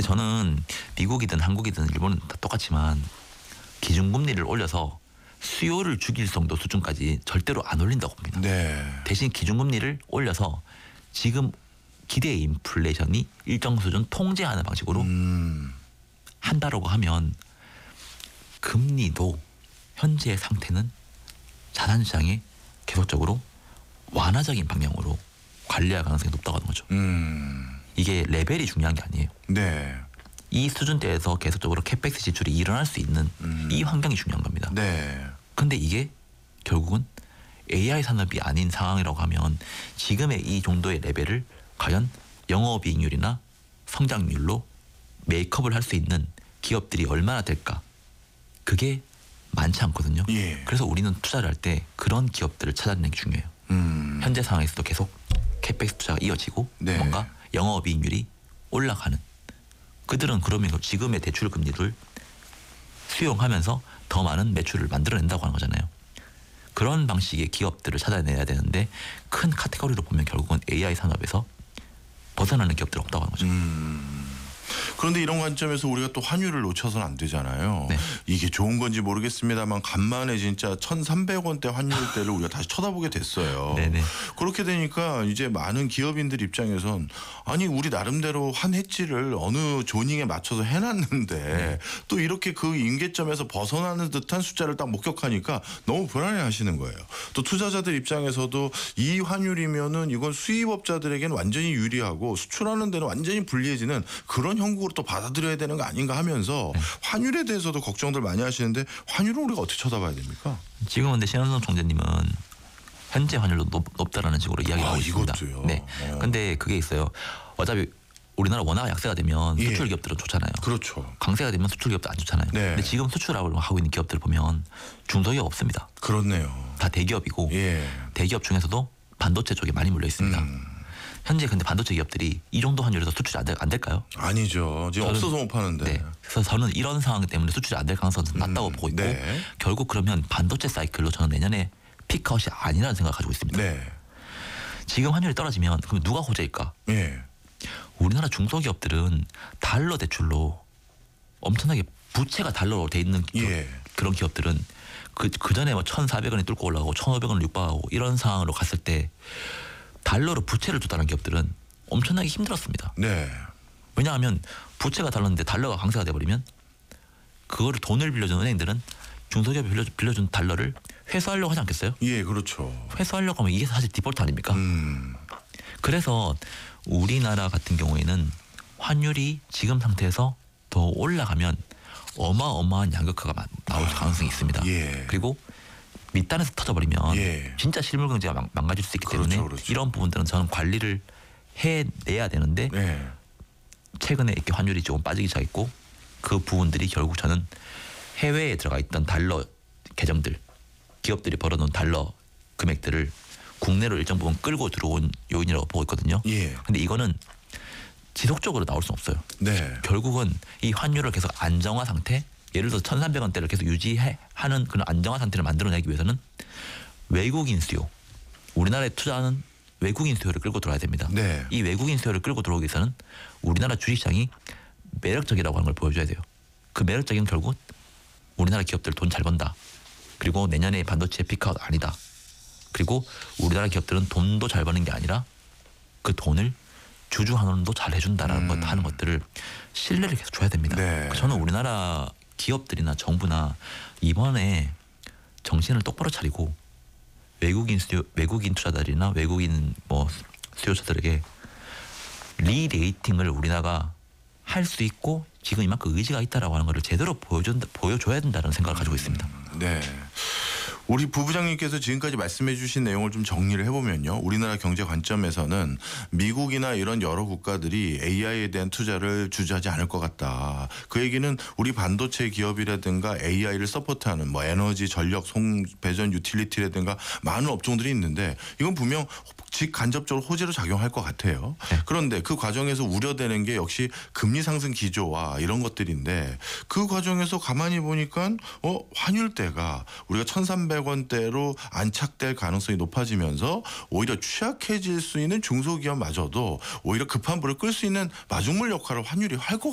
저는 미국이든 한국이든 일본은 다 똑같지만 기준금리를 올려서 수요를 죽일 정도 수준까지 절대로 안 올린다고 봅니다. 네. 대신 기준금리를 올려서 지금 기대 인플레이션이 일정 수준 통제하는 방식으로 한다라고 하면 금리도 현재의 상태는 자산시장에 계속적으로 완화적인 방향으로 관리할 가능성이 높다고 하는 거죠. 이게 레벨이 중요한 게 아니에요. 네. 이 수준대에서 계속적으로 캐펙스 지출이 일어날 수 있는 이 환경이 중요한 겁니다. 네. 근데 이게 결국은 AI 산업이 아닌 상황이라고 하면 지금의 이 정도의 레벨을 과연 영업이익률이나 성장률로 메이크업을 할 수 있는 기업들이 얼마나 될까? 그게 많지 않거든요. 예. 그래서 우리는 투자를 할 때 그런 기업들을 찾아내는 게 중요해요. 현재 상황에서도 계속 캐펙스 투자가 이어지고 네. 뭔가 영업이익률이 올라가는 그들은 그러면 지금의 대출 금리를 수용하면서 더 많은 매출을 만들어낸다고 하는 거잖아요. 그런 방식의 기업들을 찾아내야 되는데 큰 카테고리로 보면 결국은 AI 산업에서 벗어나는 기업들은 없다고 하는 거죠. 그런데 이런 관점에서 우리가 또 환율을 놓쳐서는 안 되잖아요. 네. 이게 좋은 건지 모르겠습니다만 간만에 진짜 1,300원대 환율대를 우리가 다시 쳐다보게 됐어요. 네네. 그렇게 되니까 이제 많은 기업인들 입장에선 아니 우리 나름대로 한 해지를 어느 조닝에 맞춰서 해놨는데 또 이렇게 그 임계점에서 벗어나는 듯한 숫자를 딱 목격하니까 너무 불안해하시는 거예요. 또 투자자들 입장에서도 이 환율이면은 이건 수입업자들에게는 완전히 유리하고 수출하는 데는 완전히 불리해지는 그런 형국으로 또 받아들여야 되는 거 아닌가 하면서 환율에 대해서도 걱정들 많이 하시는데 환율을 우리가 어떻게 쳐다봐야 됩니까? 지금 근데 신현성 총재님은 현재 환율도 높다라는 식으로 이야기하고 있습니다. 이것도요. 네. 근데 그게 있어요. 어차피 우리나라 원화가 약세가 되면 예. 수출 기업들은 좋잖아요. 그렇죠. 강세가 되면 수출 기업도 안 좋잖아요. 네. 근데 지금 수출하고 하고 있는 기업들 보면 중소기업 없습니다. 그렇네요. 다 대기업이고 예. 대기업 중에서도 반도체 쪽에 많이 몰려 있습니다. 현재 근데 반도체 기업들이 이 정도 환율에서 수출이 안 될까요? 아니죠. 지금 저는- 없어서 못 파는데. 네. 그래서 저는 이런 상황 때문에 수출이 안 될 가능성은 낮다고 보고 있고 네. 결국 그러면 반도체 사이클로 저는 내년에 피크아웃이 아니라는 생각을 가지고 있습니다. 네. 지금 환율이 떨어지면 그럼 누가 호재일까? 예. 우리나라 중소기업들은 달러 대출로 엄청나게 부채가 달러로 돼 있는 예. 그런 기업들은 그 전에 뭐 1,400원이 뚫고 올라가고 1,500원을 육박하고 이런 상황으로 갔을 때 달러로 부채를 줬다는 기업들은 엄청나게 힘들었습니다. 네. 왜냐하면 부채가 달렀는데 달러가 강세가 돼버리면 그거를 돈을 빌려준 은행들은 중소기업이 빌려준 달러를 회수하려고 하지 않겠어요? 예, 그렇죠. 회수하려고 하면 이게 사실 디폴트 아닙니까? 그래서 우리나라 같은 경우에는 환율이 지금 상태에서 더 올라가면 어마어마한 양극화가 나올 가능성이 있습니다. 예. 그리고 밑단에서 터져버리면 예. 진짜 실물 경제가 망가질 수 있기 때문에 그렇죠. 이런 부분들은 저는 관리를 해내야 되는데 네. 최근에 이렇게 환율이 조금 빠지기 시작했고 그 부분들이 결국 저는 해외에 들어가 있던 달러 계정들 기업들이 벌어놓은 달러 금액들을 국내로 일정 부분 끌고 들어온 요인이라고 보고 있거든요. 예. 근데 이거는 지속적으로 나올 수는 없어요. 네. 결국은 이 환율을 계속 안정화 상태 예를 들어서 1,300원대를 계속 유지하는 그런 안정화 상태를 만들어내기 위해서는 외국인 수요 우리나라에 투자하는 외국인 수요를 끌고 들어와야 됩니다. 네. 이 외국인 수요를 끌고 들어오기 위해서는 우리나라 주식시장이 매력적이라고 하는 걸 보여줘야 돼요. 그 매력적인 결국 우리나라 기업들 돈 잘 번다. 그리고 내년에 반도체 피크아웃 아니다. 그리고 우리나라 기업들은 돈도 잘 버는 게 아니라 그 돈을 주주 환원도 잘 해준다라는 것 하는 것들을 신뢰를 계속 줘야 됩니다. 네. 저는 우리나라 기업들이나 정부나 이번에 정신을 똑바로 차리고 외국인 투자자들이나 외국인 뭐 수요자들에게 리레이팅을 우리나라가 할 수 있고 지금 이만큼 의지가 있다라고 하는 것을 제대로 보여줘야 된다는 생각을 가지고 있습니다. 네. 우리 부부장님께서 지금까지 말씀해 주신 내용을 좀 정리를 해보면요. 우리나라 경제 관점에서는 미국이나 이런 여러 국가들이 AI에 대한 투자를 주저하지 않을 것 같다. 그 얘기는 우리 반도체 기업이라든가 AI를 서포트하는 뭐 에너지, 전력, 배전, 유틸리티라든가 많은 업종들이 있는데 이건 분명 직간접적으로 호재로 작용할 것 같아요. 네. 그런데 그 과정에서 우려되는 게 역시 금리 상승 기조와 이런 것들인데 그 과정에서 가만히 보니까 환율대가 우리가 1,300원대로 안착될 가능성이 높아지면서 오히려 취약해질 수 있는 중소기업마저도 오히려 급한 불을 끌 수 있는 마중물 역할을 환율이 할 것